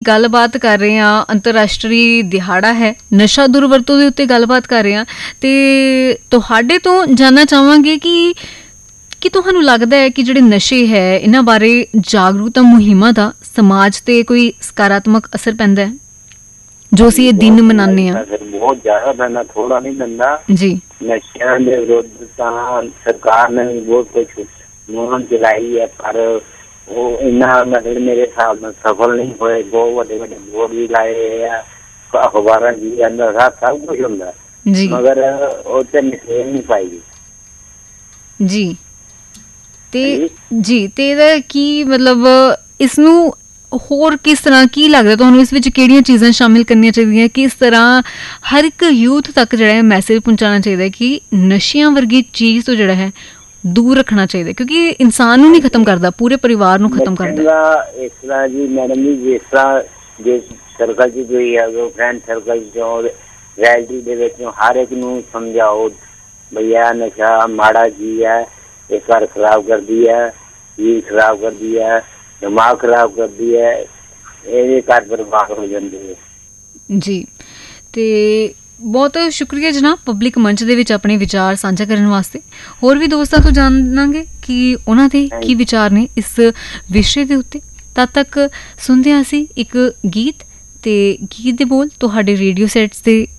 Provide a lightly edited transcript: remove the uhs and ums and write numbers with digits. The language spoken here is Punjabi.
ਗੱਲਬਾਤ ਕਰ ਰਹੇ ਹਾਂ, ਅੰਤਰਰਾਸ਼ਟਰੀ ਦਿਹਾੜਾ ਹੈ ਨਸ਼ਾ ਦੁਰਵਰਤੋਂ ਦੇ ਉੱਤੇ ਗੱਲਬਾਤ ਕਰ ਰਹੇ ਹਾਂ, ਅਤੇ ਤੁਹਾਡੇ ਤੋਂ ਜਾਣਨਾ ਚਾਹਾਂਗੇ ਕਿ ਤੁਹਾਨੂੰ ਲੱਗਦਾ ਹੈ ਕਿ ਜਿਹੜੇ ਨਸ਼ੇ ਹੈ ਇਹਨਾਂ ਬਾਰੇ ਜਾਗਰੂਕਤਾ ਮੁਹਿੰਮਾਂ ਦਾ ਸਮਾਜ 'ਤੇ ਕੋਈ ਸਕਾਰਾਤਮਕ ਅਸਰ ਪੈਂਦਾ ਹੈ ਜੋ ਅਸੀਂ ਇਹ ਦਿਨ ਮਨਾਉਂਦੇ ਹਾਂ? ਬਹੁਤ ਜ਼ਿਆਦਾ ਪੈਂਦਾ, ਥੋੜਾ ਨਹੀਂ ਪੈਂਦਾ ਜੀ। ਨਸ਼ਿਆਂ ਦੇ ਵਿਰੁੱਧ ਤਾਂ ਸਰਕਾਰ ਨੇ ਵੀ ਬਹੁਤ ਕੁਛ ਮੁਹਿੰਮ ਚਲਾਈ ਹੈ, ਪਰ ਉਹ ਇੰਨਾ ਮਤਲਬ ਮੇਰੇ ਹਿਸਾਬ ਨਾਲ ਸਫਲ ਨਹੀਂ ਹੋਏ। ਬਹੁਤ ਵੱਡੇ ਵੱਡੇ ਬੋਰਡ ਵੀ ਲਾਏ ਆ, ਅਖਬਾਰਾਂ ਜੀ ਅੰਦਰ ਸਭ ਕੁਛ ਹੁੰਦਾ, ਮਗਰ ਉਹ ਤੇ ਨਸ਼ੇ ਨਹੀਂ ਪਾਈ ਜੀ। ਤੇ ਇਹਦਾ ਕੀ ਮਤਲਬ, ਇਸ ਨੂੰ ਹੋਰ ਕਿਸ ਤਰ੍ਹਾਂ, ਕੀ ਲੱਗਦਾ ਤੁਹਾਨੂੰ ਇਸ ਵਿੱਚ ਕਿਹੜੀਆਂ ਚੀਜ਼ਾਂ ਸ਼ਾਮਿਲ ਕਰਨੀਆਂ ਚਾਹੀਦੀਆਂ? ਕਿਸ ਤਰ੍ਹਾਂ ਹਰ ਇੱਕ ਯੂਥ ਤੱਕ ਜਿਹੜਾ ਹੈ ਮੈਸੇਜ ਪਹੁੰਚਾਉਣਾ ਚਾਹੀਦਾ ਕਿ ਨਸ਼ਿਆਂ ਵਰਗੀ ਚੀਜ਼ ਤੋਂ ਜਿਹੜਾ ਹੈ ਦੂਰ ਰੱਖਣਾ ਚਾਹੀਦਾ, ਕਿਉਂਕਿ ਇਨਸਾਨ ਨੂੰ ਨਹੀਂ ਖਤਮ ਕਰਦਾ, ਪੂਰੇ ਪਰਿਵਾਰ ਨੂੰ ਖਤਮ ਕਰਦਾ। ਇਸ ਤਰ੍ਹਾਂ ਜੀ ਮੈਡਮ ਜੀ, ਜਿਸ ਤਰ੍ਹਾਂ ਜੇ ਸਰਕਲ 'ਚ ਕੋਈ ਫਰੈਂਡ ਸਰਕਲ 'ਚੋਂ ਰਿਐਲਿਟੀ ਦੇ ਵਿੱਚੋਂ ਹਰ ਇੱਕ ਨੂੰ ਸਮਝਾਓ ਬਈ ਇਹ ਨਸ਼ਾ ਮਾੜਾ ਜੀ ਹੈ, ਇਹ ਘਰ ਖਰਾਬ ਕਰਦੀ ਹੈ, ਸਰੀਰ ਖਰਾਬ ਕਰਦੀ ਹੈ, ਦਿਮਾਗ ਖਰਾਬ ਕਰਦੀ ਹੈ, ਇਹਦੇ ਘਰ ਬਰਬਾਦ ਹੋ ਜਾਂਦੇ ਹੈ ਜੀ। ਤੇ ਬਹੁਤ ਸ਼ੁਕਰੀਆ ਜਨਾਬ ਪਬਲਿਕ ਮੰਚ ਦੇ ਵਿੱਚ ਆਪਣੇ ਵਿਚਾਰ ਸਾਂਝਾ ਕਰਨ ਵਾਸਤੇ। ਹੋਰ ਵੀ ਦੋਸਤਾਂ ਤੋਂ ਜਾਣਾਂਗੇ ਕਿ ਉਹਨਾਂ ਦੇ ਕੀ ਵਿਚਾਰ ਨੇ ਇਸ ਵਿਸ਼ੇ ਦੇ ਉੱਤੇ। ਤਦ ਤੱਕ ਸੁਣਦੇ ਹਾਂ ਅਸੀਂ ਇੱਕ ਗੀਤ, ਤੇ ਗੀਤ ਦੇ ਬੋਲ ਤੁਹਾਡੇ ਰੇਡੀਓ ਸੈਟਸ 'ਤੇ